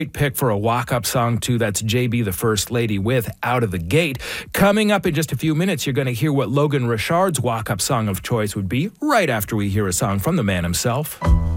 pick for a walk-up song, too. That's JB, the First Lady, with Out of the Gate. Coming up in just a few minutes, you're going to hear what Logan Richard's walk-up song of choice would be right after we hear a song from the man himself.